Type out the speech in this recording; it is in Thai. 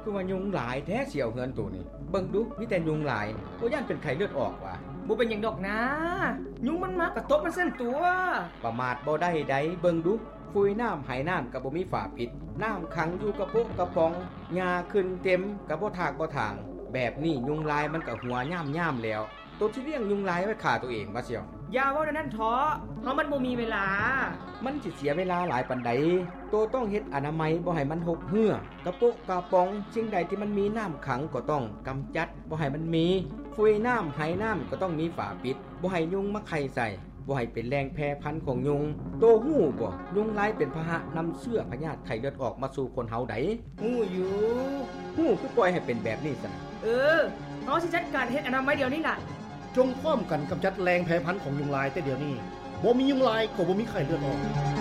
คือว่ายุงหลายแท้เสี่ยวเฮือนตัวนี้เบิ่งดูมีแต่ยุงหลายบ่ย่านเป็นไข้เลือดออกว่ะบ่เป็นหยังดอกนะยุงมันมากระตบมันเส้นตัวประมาทบ่ได้ใดเบิ่งดูฟุยน้ำไหน้ำก็บ่มีฝาปิดน้ำขังอยู่กระปุกกระป๋องหญ้าขึ้นเต็มก็บ่ทากบ่ทางแบบนี้ยุงลายมันก็หัวย่ามๆแล้วตัวที่เลี้ยงยุงลายไว้ฆ่าตัวเองว่าเสี่ยวอย่าเว้านั่นท้อเพราะมันบ่มีเวลามันสิเสียเวลาหลายปานใดตัวต้องเฮ็ดอนามัยบ่ให้มันหกเหือกระปุกกระป๋องสิ่งใดที่มันมีน้ำขังก็ต้องกำจัดบ่ให้มันมีฟุยน้ำไหน้ำก็ต้องมีฝาปิดบ่ให้ยุงมาไข่ใส่บ่ให้เป็นแรงแพร่พันธุ์ของยุงโตฮู้บ่ยุงลายเป็นพาหะนำเชื้อพยาธิไข้เลือดออกมาสู่คนเฮาได้ฮู้อยู่ฮู้คือปล่อยให้เป็นแบบนี้ซะเฮาสิจัดการเฮ็ดอนามัยเดี๋ยวนี้ล่ะจงพร้อมกันกำจัดแรงแพร่พันธุ์ของยุงลายแต่เดี๋ยวนี้บ่มียุงลายก็บ่มีไข้เลือดออก